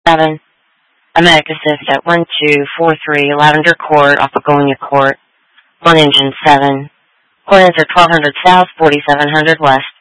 7. A medic assist at 1243 Lavender Court off Begonia Court. 1 engine 7. Coordinates are 1200 south, 4700 west.